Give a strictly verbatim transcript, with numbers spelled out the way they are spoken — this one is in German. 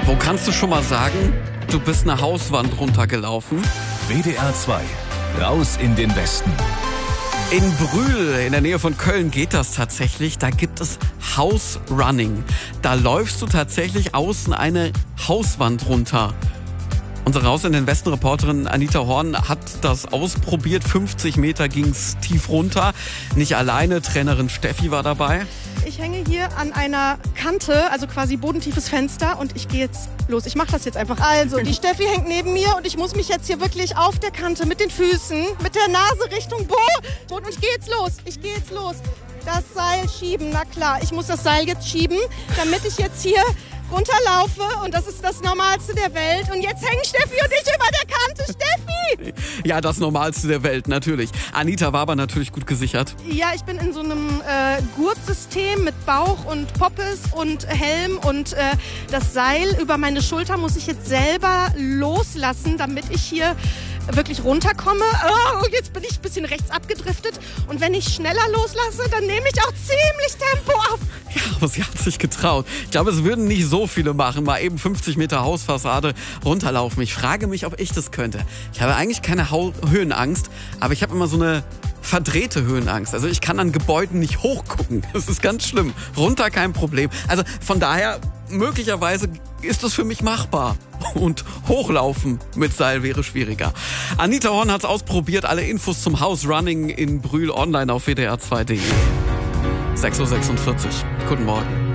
Wo kannst du schon mal sagen, du bist eine Hauswand runtergelaufen? W D R zwei, raus in den Westen. In Brühl, in der Nähe von Köln, geht das tatsächlich. Da gibt es House Running. Da läufst du tatsächlich außen eine Hauswand runter. Unsere Raus in den Westen-Reporterin Anita Horn hat das ausprobiert. fünfzig Meter ging's tief runter. Nicht alleine, Trainerin Steffi war dabei. Ich hänge hier an einer Kante, also quasi bodentiefes Fenster, und ich gehe jetzt los. Ich mache das jetzt einfach. Also, die Steffi hängt neben mir und ich muss mich jetzt hier wirklich auf der Kante mit den Füßen, mit der Nase Richtung Boden, und ich gehe jetzt los. Ich gehe jetzt los. Das Seil schieben, na klar. Ich muss das Seil jetzt schieben, damit ich jetzt hier runterlaufe, und das ist das Normalste der Welt. Und jetzt hängen Steffi und ich über der Kante. Steffi! Ja, das Normalste der Welt, natürlich. Anita war aber natürlich gut gesichert. Ja, ich bin in so einem äh, Gurtsystem mit Bauch und Poppes und Helm, und äh, das Seil über meine Schulter muss ich jetzt selber loslassen, damit ich hier wirklich runterkomme. Oh, jetzt bin ich ein bisschen rechts abgedriftet, und wenn ich schneller loslasse, dann nehme ich auch ziemlich Tempo auf. Ja, aber sie hat sich getraut. Ich glaube, es würden nicht so viele machen, mal eben fünfzig Meter Hausfassade runterlaufen. Ich frage mich, ob ich das könnte. Ich habe eigentlich keine Hau- Höhenangst, aber ich habe immer so eine verdrehte Höhenangst. Also ich kann an Gebäuden nicht hochgucken. Das ist ganz schlimm. Runter kein Problem. Also von daher, möglicherweise ist das für mich machbar. Und hochlaufen mit Seil wäre schwieriger. Anita Horn hat es ausprobiert. Alle Infos zum House Running in Brühl online auf w d r zwei punkt d e. sechs Uhr sechsundvierzig. Guten Morgen.